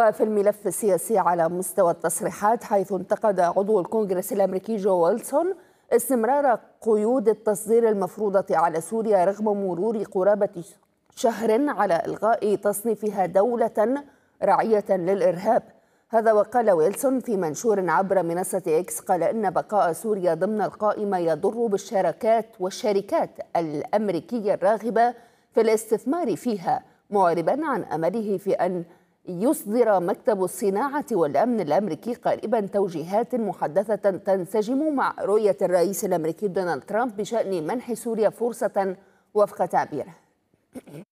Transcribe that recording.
وفي الملف السياسي على مستوى التصريحات، حيث انتقد عضو الكونغرس الأمريكي جو ويلسون استمرار قيود التصدير المفروضة على سوريا رغم مرور قرابة شهر على إلغاء تصنيفها دولة رعية للإرهاب. هذا وقال ويلسون في منشور عبر منصة إكس، قال إن بقاء سوريا ضمن القائمة يضر والشركات الأمريكية الراغبة في الاستثمار فيها، معربا عن أمله في أن يصدر مكتب الصناعة والأمن الأمريكي قريبا توجيهات محدثة تنسجم مع رؤية الرئيس الأمريكي دونالد ترامب بشأن منح سوريا فرصة وفق تعبيره.